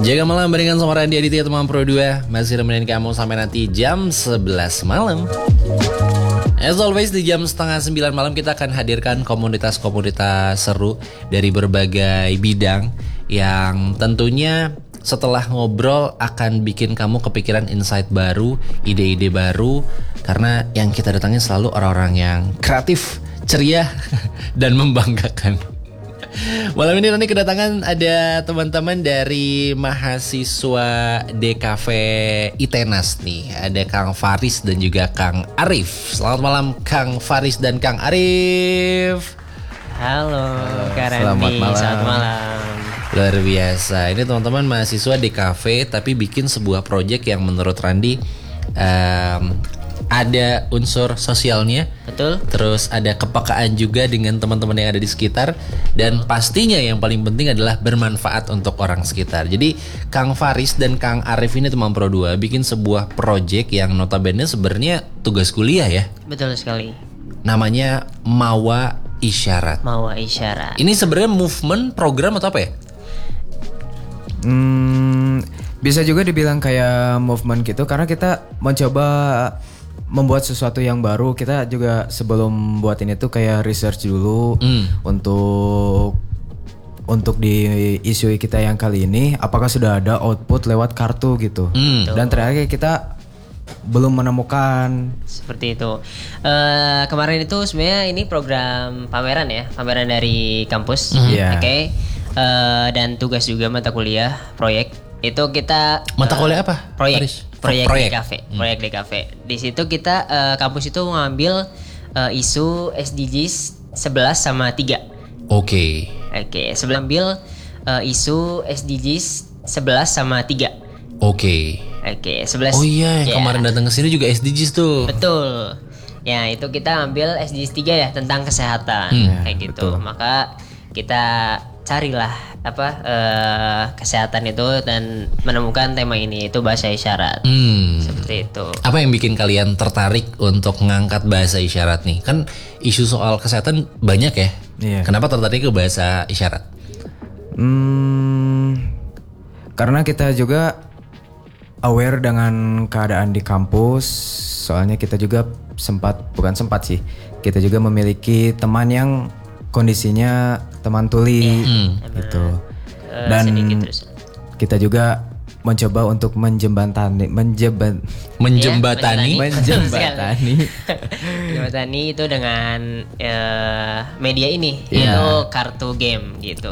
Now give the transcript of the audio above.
Jaga malam barengan sama Randy Aditya teman Pro 2. Masih nemenin kamu sampai nanti jam 11 malam. As always di jam setengah 9 malam kita akan hadirkan komunitas-komunitas seru dari berbagai bidang yang tentunya setelah ngobrol akan bikin kamu kepikiran insight baru, ide-ide baru. Karena yang kita datangin selalu orang-orang yang kreatif, ceria, dan membanggakan. Malam ini nanti kedatangan ada teman-teman dari mahasiswa DKV ITENAS nih. Ada Kang Faris dan juga Kang Arif. Selamat malam Kang Faris dan Kang Arif. Halo Kak Randy, selamat malam. Luar biasa. Ini teman-teman mahasiswa DKV tapi bikin sebuah proyek yang menurut Randy ada unsur sosialnya. Betul. Terus ada kepekaan juga dengan teman-teman yang ada di sekitar. Dan pastinya yang paling penting adalah bermanfaat untuk orang sekitar. Jadi Kang Faris dan Kang Arif ini teman Pro 2 bikin sebuah project yang notabene sebenarnya tugas kuliah ya. Betul sekali. Namanya Mawa Isyarat. Mawa Isyarat. Ini sebenarnya movement program atau apa ya? Bisa juga dibilang kayak movement gitu karena kita mencoba membuat sesuatu yang baru. Kita juga sebelum buat ini tuh kayak research dulu untuk di isu kita yang kali ini apakah sudah ada output lewat kartu gitu. Dan terakhir kita belum menemukan seperti itu. Kemarin itu sebenarnya ini program pameran ya, pameran dari kampus. Yeah. Oke. Dan tugas juga mata kuliah proyek itu kita Mata kuliah apa? proyek Faris? proyek Proyek. DKV proyek DKV. Di situ kita kampus itu mengambil isu SDGs 11 sama 3. Oke. Sebelum ambil isu SDGs 11 sama 3. Oke. 11. Oh iya, yang Ya, kemarin datang ke sini juga SDGs tuh. betul. Ya, itu kita ambil SDGs 3 ya tentang kesehatan kayak gitu. betul. Maka kita carilah kesehatan itu dan menemukan tema ini, itu bahasa isyarat. Seperti itu. Apa yang bikin kalian tertarik untuk ngangkat bahasa isyarat nih? Kan isu soal kesehatan banyak ya. Iya. Kenapa tertarik ke bahasa isyarat? Karena kita juga aware dengan keadaan di kampus. Soalnya kita juga kita juga memiliki teman yang kondisinya teman tuli gitu. Dan Sedikit terus. kita juga mencoba untuk menjembatani Menjembatani itu dengan media ini, yaitu kartu game gitu.